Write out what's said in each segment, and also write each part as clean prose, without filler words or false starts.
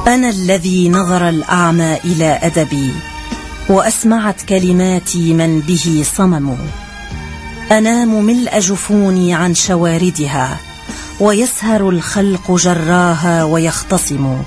أنا الذي نظر الأعمى إلى أدبي، وأسمعت كلماتي من به صمم. أنام ملء جفوني عن شواردها، ويسهر الخلق جراها ويختصم.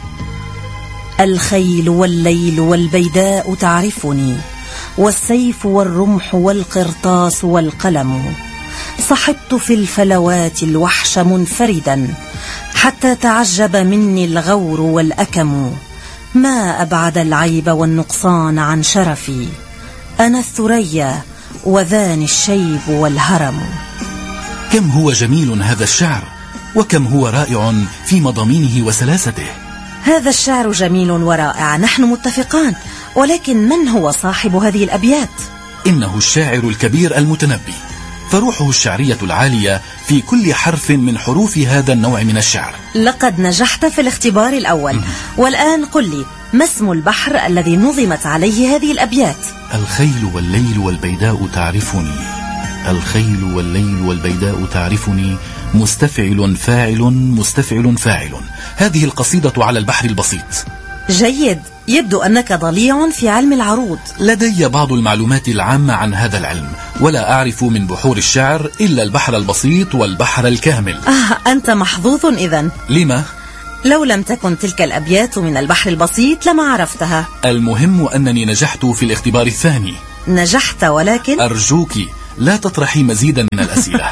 الخيل والليل والبيداء تعرفني، والسيف والرمح والقرطاس والقلم. صحبت في الفلوات الوحش منفردا، حتى تعجب مني الغور والأكم. ما أبعد العيب والنقصان عن شرفي، أنا الثريا وذاني الشيب والهرم. كم هو جميل هذا الشعر، وكم هو رائع في مضامينه وسلاسته. هذا الشعر جميل ورائع، نحن متفقان، ولكن من هو صاحب هذه الأبيات؟ إنه الشاعر الكبير المتنبي، فروحه الشعرية العالية في كل حرف من حروف هذا النوع من الشعر. لقد نجحت في الاختبار الأول. والآن قل لي، ما اسم البحر الذي نظمت عليه هذه الأبيات؟ الخيل والليل والبيداء تعرفني، الخيل والليل والبيداء تعرفني، مستفعل فاعل مستفعل فاعل. هذه القصيدة على البحر البسيط. جيد، يبدو أنك ضليع في علم العروض. لدي بعض المعلومات العامة عن هذا العلم، ولا أعرف من بحور الشعر إلا البحر البسيط والبحر الكامل. أنت محظوظ إذن. لما؟ لو لم تكن تلك الأبيات من البحر البسيط لما عرفتها. المهم أنني نجحت في الاختبار الثاني. نجحت، ولكن أرجوك لا تطرحي مزيدا من الأسئلة.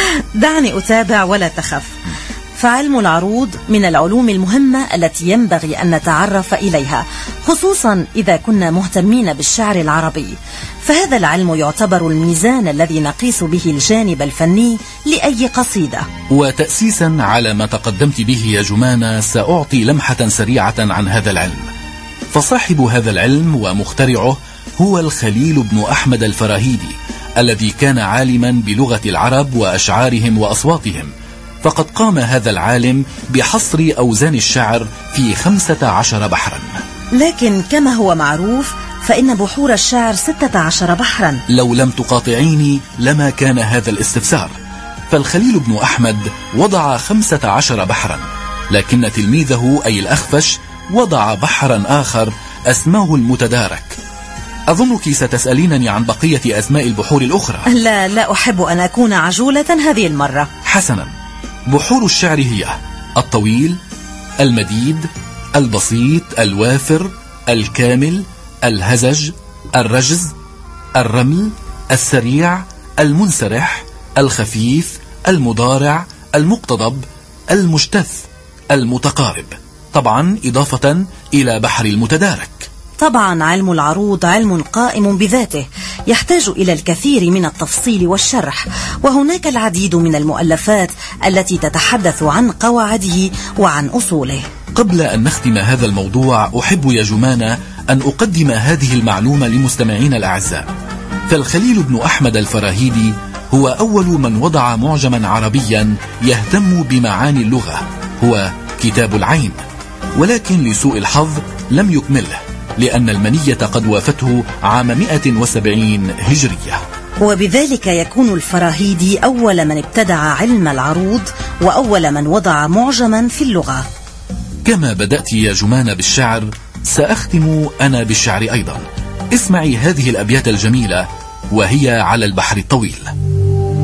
دعني أتابع ولا تخف. فعلم العروض من العلوم المهمة التي ينبغي أن نتعرف إليها، خصوصا إذا كنا مهتمين بالشعر العربي. فهذا العلم يعتبر الميزان الذي نقيس به الجانب الفني لأي قصيدة. وتأسيسا على ما تقدمت به يا جمانة، سأعطي لمحة سريعة عن هذا العلم. فصاحب هذا العلم ومخترعه هو الخليل بن أحمد الفراهيدي، الذي كان عالما بلغة العرب وأشعارهم وأصواتهم. فقد قام هذا العالم بحصر أوزان الشعر في 15 بحرا. لكن كما هو معروف فإن بحور الشعر 16 بحرا. لو لم تقاطعيني لما كان هذا الاستفسار. فالخليل بن أحمد وضع 15 بحرا، لكن تلميذه أي الأخفش وضع بحرا آخر أسماه المتدارك. أظنك ستسألينني عن بقية أسماء البحور الأخرى. لا أحب أن أكون عجولة هذه المرة. حسنا، بحور الشعر هي الطويل، المديد، البسيط، الوافر، الكامل، الهزج، الرجز، الرمل، السريع، المنسرح، الخفيف، المضارع، المقتضب، المجتث، المتقارب، طبعا إضافة إلى بحر المتدارك. طبعا علم العروض علم قائم بذاته، يحتاج إلى الكثير من التفصيل والشرح، وهناك العديد من المؤلفات التي تتحدث عن قواعده وعن أصوله. قبل أن نختم هذا الموضوع، أحب يا جمانة أن أقدم هذه المعلومة لمستمعين الأعزاء. فالخليل بن أحمد الفراهيدي هو أول من وضع معجما عربيا يهتم بمعاني اللغة، هو كتاب العين. ولكن لسوء الحظ لم يكمله، لأن المنية قد وافته عام 170 هجرية. وبذلك يكون الفراهيدي أول من ابتدع علم العروض، وأول من وضع معجما في اللغة. كما بدأت يا جمانة بالشعر، سأختم أنا بالشعر أيضا. اسمعي هذه الأبيات الجميلة وهي على البحر الطويل.